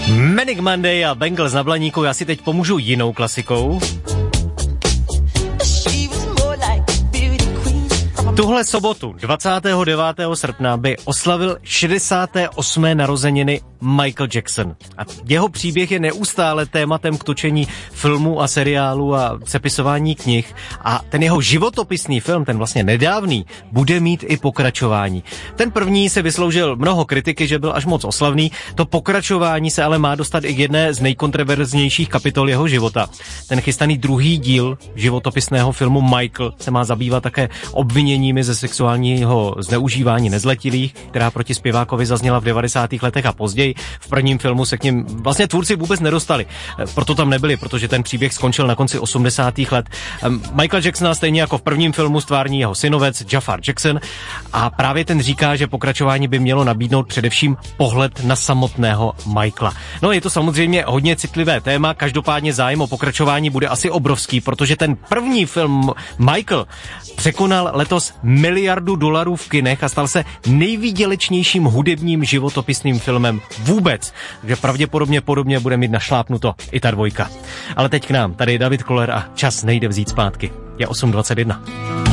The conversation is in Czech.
Manic Monday a Bangles na Blaníku, já si teď pomůžu jinou klasikou. Tuhle sobotu, 29. srpna, by oslavil 68. narozeniny Michael Jackson. A jeho příběh je neustále tématem k točení filmů a seriálů a sepisování knih. A ten jeho životopisný film, ten vlastně nedávný, bude mít i pokračování. Ten první se vysloužil mnoho kritiky, že byl až moc oslavný. To pokračování se ale má dostat i k jedné z nejkontroverznějších kapitol jeho života. Ten chystaný druhý díl životopisného filmu Michael se má zabývat také obviněními ze sexuálního zneužívání nezletilých, která proti zpěvákovi zazněla v 90. letech a později. V prvním filmu se k nim vlastně tvůrci vůbec nedostali. Proto tam nebyli, protože ten příběh skončil na konci 80. let. Michael Jacksona stejně jako v prvním filmu stvární jeho synovec Jafar Jackson a právě ten říká, že pokračování by mělo nabídnout především pohled na samotného Michaela. No, je to samozřejmě hodně citlivé téma, každopádně zájem o pokračování bude asi obrovský, protože ten první film Michael překonal letos $1 miliardu v kinech a stal se nejvýdělečnějším hudebním životopisným filmem vůbec. Takže pravděpodobně podobně bude mít našlápnuto i ta dvojka. Ale teď k nám, tady je David Koller a čas nejde vzít zpátky. Je 8:21.